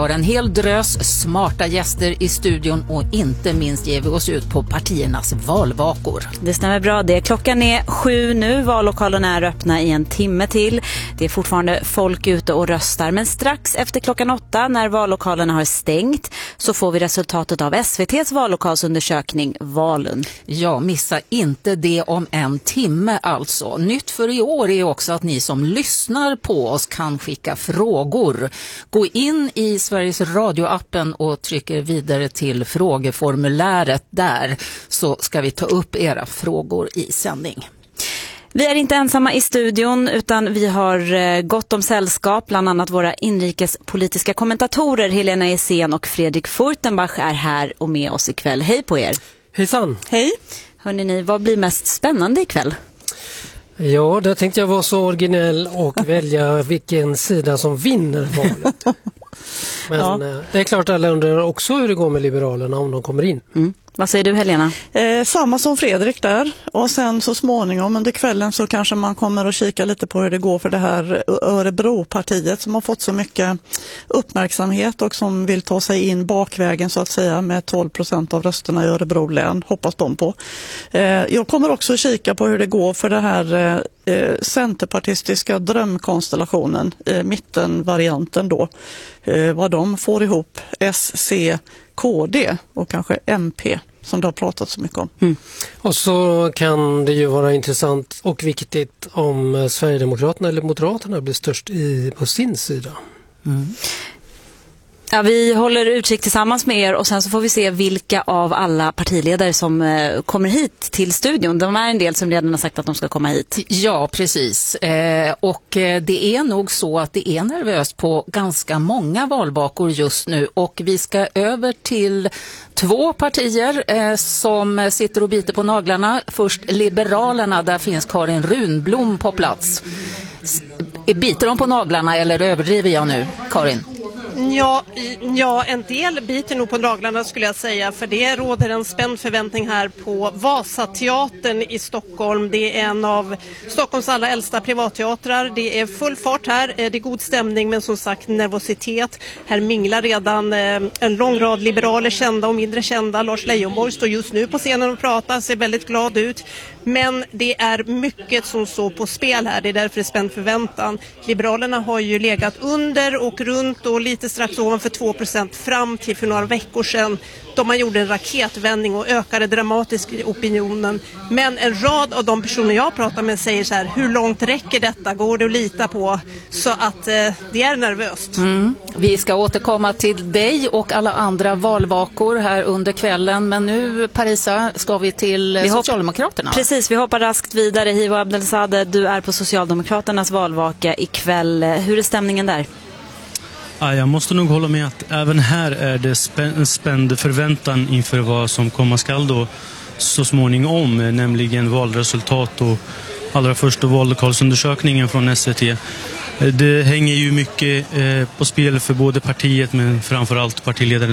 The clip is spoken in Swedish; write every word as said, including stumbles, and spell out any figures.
har en hel drös smarta gäster i studion och inte minst ger vi oss ut på partiernas valvakor. Det stämmer bra. Det. Klockan är sju nu. Vallokalerna är öppna i en timme till. Det är fortfarande folk ute och röstar. Men strax efter klockan åtta när vallokalerna har stängt så får vi resultatet av S V T:s vallokalsundersökning Valen. Ja, missa inte det om en timme alltså. Nytt för i år är också att ni som lyssnar på oss kan skicka frågor. Gå in i Sveriges Radio-appen och trycker vidare till frågeformuläret där, så ska vi ta upp era frågor i sändning. Vi är inte ensamma i studion utan vi har gott om sällskap. Bland annat våra inrikespolitiska kommentatorer Helena Esen och Fredrik Furtenbach är här och med oss ikväll. Hej på er! Hejsan! Hej! Hörrni, ni, vad blir mest spännande ikväll? Ja, där tänkte jag vara så originell och välja vilken sida som vinner valet. Men ja. Det är klart alla undrar också hur det går med Liberalerna om de kommer in. Mm. Vad säger du, Helena? Eh, samma som Fredrik där. Och sen så småningom under kvällen så kanske man kommer att kika lite på hur det går för det här Örebropartiet som har fått så mycket uppmärksamhet och som vill ta sig in bakvägen så att säga med tolv procent av rösterna i Örebro län. Hoppas de på. Eh, jag kommer också att kika på hur det går för det här eh, centerpartistiska drömkonstellationen, eh, mittenvarianten då. Eh, vad de får ihop, S, C, K D och kanske M P som det har pratat så mycket om. Mm. Och så kan det ju vara intressant och viktigt om Sverigedemokraterna eller Moderaterna blir störst i, på sin sida. Mm. Ja, vi håller utkik tillsammans med er och sen så får vi se vilka av alla partiledare som eh, kommer hit till studion. De är en del som redan har sagt att de ska komma hit. Ja, precis. Eh, och eh, det är nog så att det är nervöst på ganska många valvakor just nu. Och vi ska över till två partier eh, som sitter och biter på naglarna. Först Liberalerna, där finns Karin Runblom på plats. Biter de på naglarna eller överdriver jag nu, Karin? Ja, ja, en del biter nog på naglarna skulle jag säga, för det råder en spänd förväntning här på Vasateatern i Stockholm. Det är en av Stockholms allra äldsta privatteatrar. Det är full fart här, det är god stämning men som sagt nervositet. Här minglar redan en lång rad liberaler, kända och mindre kända. Lars Leijonborg står just nu på scenen och pratar, ser väldigt glad ut. Men det är mycket som står på spel här, det är därför det är spänd förväntan. Liberalerna har ju legat under och runt och lite strax ovanför två procent fram till för några veckor sedan då man gjorde en raketvändning och ökade dramatiskt opinionen. Men en rad av de personer jag pratar med säger så här, hur långt räcker detta? Går det att lita på? Så att eh, det är nervöst. Mm. Vi ska återkomma till dig och alla andra valvakor här under kvällen. Men nu, Parisa, ska vi till vi Socialdemokraterna. Hopp- Precis, vi hoppar raskt vidare. Hivo Abdelzadeh, du är på Socialdemokraternas valvaka ikväll. Hur är stämningen där? Ja, jag måste nog hålla med att även här är det spä- en spänd förväntan inför vad som komma skall då så småningom, nämligen valresultat och allra först då vallokalsundersökningen från S V T. Det hänger ju mycket eh, på spel för både partiet men framförallt partiledaren